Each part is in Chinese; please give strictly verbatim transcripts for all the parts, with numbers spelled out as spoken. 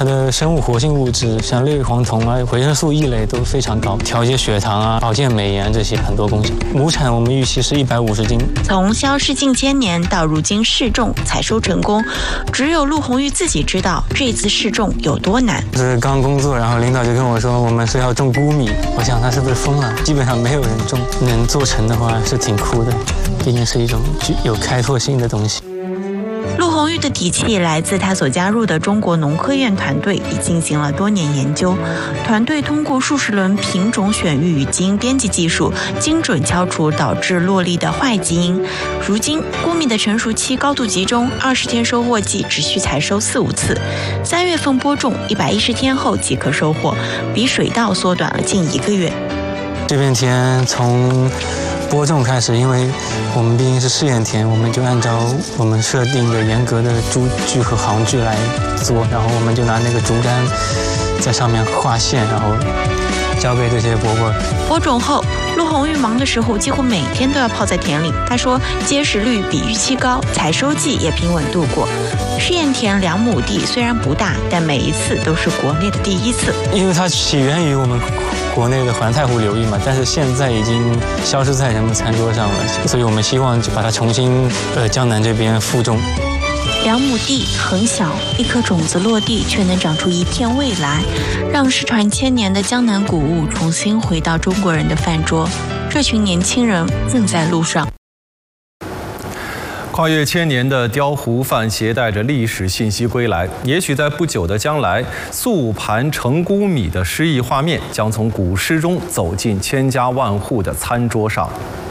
它的生物活性物质，像类黄酮啊、维生素 E 类都非常高，调节血糖啊、保健美颜这些很多功效。亩产我们预期是一百五十斤。 从消失近千年到如今试种采收成功，只有陆红玉自己知道这次试种有多难。 是刚工作，然后领导就跟我说，我们是要种钴米。我想他是不是疯了？基本上没有人种，能做成的话是挺酷的，毕竟是一种具有开拓性的东西。 陆红玉的底气来自他所加入的中国农科院团队，已进行了多年研究。团队通过数十轮品种选育与基因编辑技术，精准敲除导致落粒的坏基因。如今，钴米的成熟期高度集中，二十天收获季只需采收四五次。三月份播种，一百一十天后即可收获，比水稻缩短了近一个月。 这片田从播种开始，因为我们毕竟是试验田，我们就按照我们设定的严格的株距和行距来做，然后我们就拿那个竹竿在上面画线，然后交给这些伯伯。 播种后，陆红玉忙的时候几乎每天都要泡在田里。他说，结实率比预期高，采收季也平稳度过。试验田两亩地虽然不大，但每一次都是国内的第一次。 因为它起源于我们国内的环太湖流域嘛，但是现在已经消失在人们餐桌上了，所以我们希望就把它重新呃江南这边复种。 两亩地很小，一颗种子落地却能长出一片未来，让失传千年的江南谷物重新回到中国人的饭桌。这群年轻人正在路上。 跨越千年的雕壶饭携带着历史信息归来，也许在不久的将来，素盘盛钴米的诗意画面将从古诗中走进千家万户的餐桌上。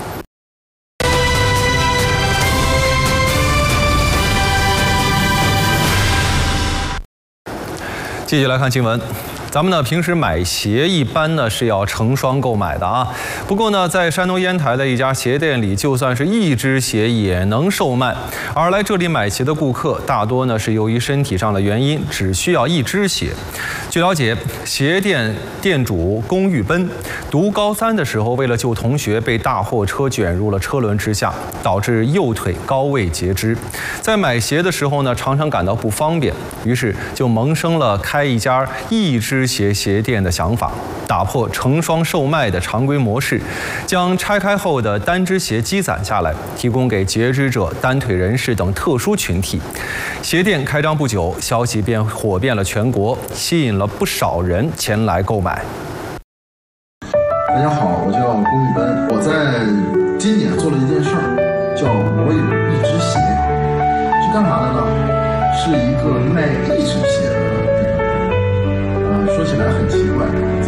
继续来看新闻。咱们呢平时买鞋一般呢是要成双购买的啊。不过呢，在山东烟台的一家鞋店里，就算是一只鞋也能售卖。而来这里买鞋的顾客大多呢是由于身体上的原因，只需要一只鞋。据了解，鞋店店主龚玉奔读高三的时候，为了救同学，被大货车卷入了车轮之下，导致右腿高位截肢。在买鞋的时候呢，常常感到不方便，于是就萌生了开一家一只鞋鞋店的想法，打破成双售卖的常规模式，将拆开后的单只鞋积攒下来，提供给截肢者、单腿人士等特殊群体。鞋店开张不久，消息便火遍了全国，吸引了不少人前来购买。 大家好，我叫龚玉奔，我在今年做了一件事儿，叫我有一只鞋，是干嘛的呢？是一个卖一只鞋的店。说起来很奇怪，